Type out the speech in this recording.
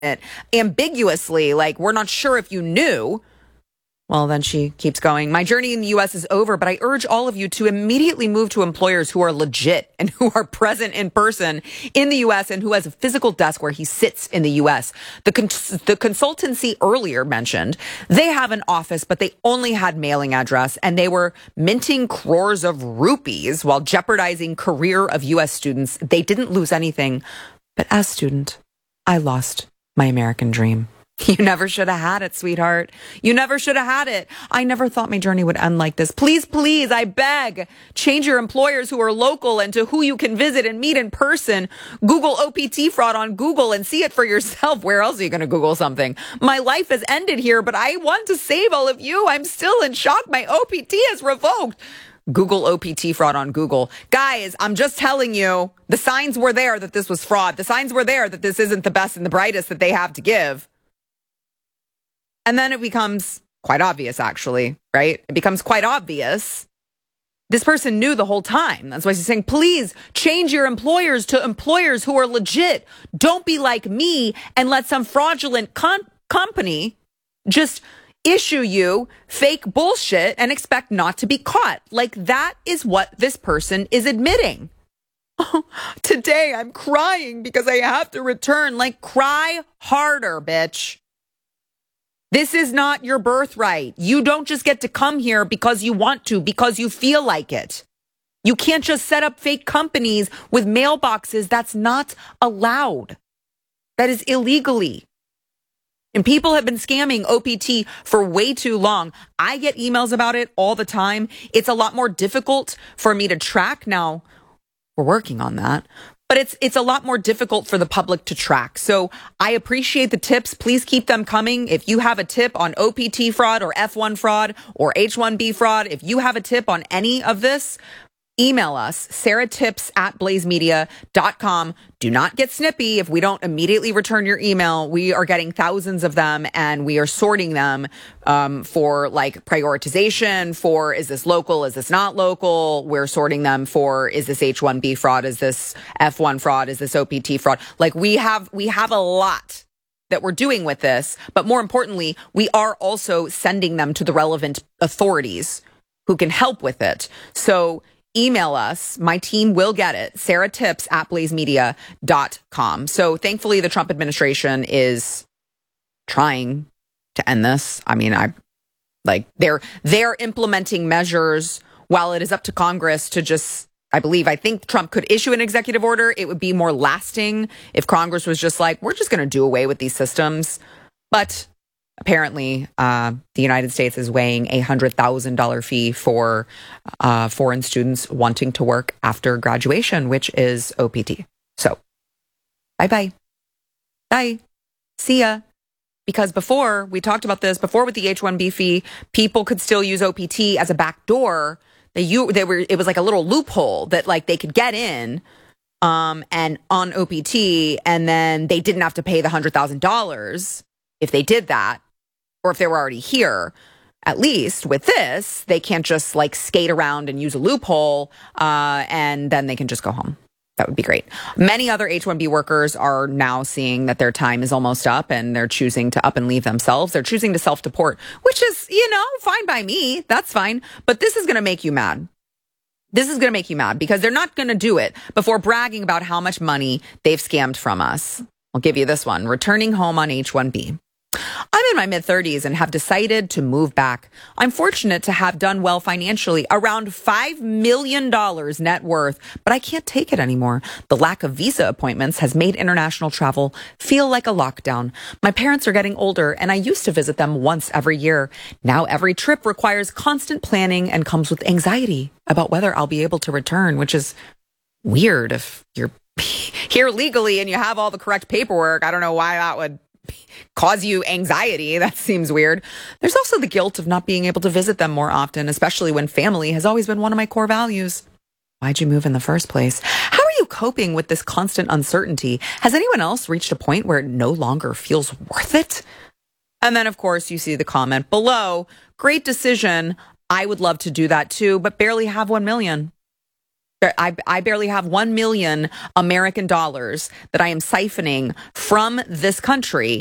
it ambiguously, like, we're not sure if you knew. Well, then she keeps going. My journey in the U.S. is over, but I urge all of you to immediately move to employers who are legit and who are present in person in the U.S. and who has a physical desk where he sits in the U.S. The consultancy earlier mentioned, they have an office, but they only had mailing address, and they were minting crores of rupees while jeopardizing career of U.S. students. They didn't lose anything, but as student, I lost my American dream. You never should have had it, sweetheart. You never should have had it. I never thought my journey would end like this. Please, please, I beg, change your employers who are local and to who you can visit and meet in person. Google OPT fraud on Google and see it for yourself. Where else are you going to Google something? My life has ended here, but I want to save all of you. I'm still in shock. My OPT is revoked. Google OPT fraud on Google. Guys, I'm just telling you, the signs were there that this was fraud. The signs were there that this isn't the best and the brightest that they have to give. And then it becomes quite obvious, actually, right? It becomes quite obvious. This person knew the whole time. That's why she's saying, please change your employers to employers who are legit. Don't be like me and let some fraudulent company just issue you fake bullshit and expect not to be caught. Like, that is what this person is admitting. Oh, today I'm crying because I have to return. Like, cry harder, bitch. This is not your birthright. You don't just get to come here because you want to, because you feel like it. You can't just set up fake companies with mailboxes. That's not allowed. That is illegally. And people have been scamming OPT for way too long. I get emails about it all the time. It's a lot more difficult for me to track now. We're working on that. But it's a lot more difficult for the public to track. So I appreciate the tips. Please keep them coming. If you have a tip on OPT fraud or F1 fraud or H1B fraud, if you have a tip on any of this, email us, sarahtips@blazemedia.com. Do not get snippy if we don't immediately return your email. We are getting thousands of them, and we are sorting them for like prioritization for, is this local? Is this not local? We're sorting them for, is this H1B fraud? Is this F1 fraud? Is this OPT fraud? Like, we have a lot that we're doing with this, but more importantly, we are also sending them to the relevant authorities who can help with it. So email us. My team will get it. sarahtips@blazemedia.com. So thankfully, the Trump administration is trying to end this. I mean, they're implementing measures while it is up to Congress to just, I think Trump could issue an executive order. It would be more lasting if Congress was just like, we're just going to do away with these systems. But apparently, the United States is weighing a $100,000 fee for foreign students wanting to work after graduation, which is OPT. So, bye-bye. Bye. See ya. Because before, we talked about this, before with the H-1B fee, people could still use OPT as a back door. It was like a little loophole that like they could get in and on OPT, and then they didn't have to pay the $100,000 if they did that, or if they were already here. At least with this, they can't just like skate around and use a loophole and then they can just go home. That would be great. Many other H-1B workers are now seeing that their time is almost up and they're choosing to up and leave themselves. They're choosing to self-deport, which is, fine by me. That's fine. But this is going to make you mad. This is going to make you mad because they're not going to do it before bragging about how much money they've scammed from us. I'll give you this one. Returning home on H-1B. I'm in my mid-30s and have decided to move back. I'm fortunate to have done well financially, around $5 million net worth, but I can't take it anymore. The lack of visa appointments has made international travel feel like a lockdown. My parents are getting older, and I used to visit them once every year. Now every trip requires constant planning and comes with anxiety about whether I'll be able to return, which is weird if you're here legally and you have all the correct paperwork. I don't know why that would cause you anxiety. That seems weird. There's also the guilt of not being able to visit them more often, especially when family has always been one of my core values. Why'd you move in the first place? How are you coping with this constant uncertainty? Has anyone else reached a point where it no longer feels worth it? And then, of course, you see the comment below. Great decision. I would love to do that too, but barely have 1 million. I barely have 1 million American dollars that I am siphoning from this country